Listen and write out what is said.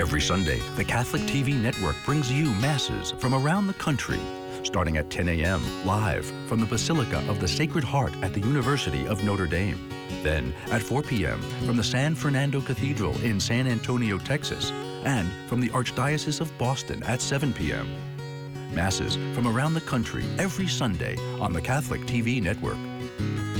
Every Sunday, the Catholic TV network brings you Masses from around the country, starting at 10 a.m. live from the Basilica of the Sacred Heart at the University of Notre Dame. Then at 4 p.m. from the San Fernando Cathedral in San Antonio, Texas, and from the Archdiocese of Boston at 7 p.m. Masses from around the country every Sunday on the Catholic TV network.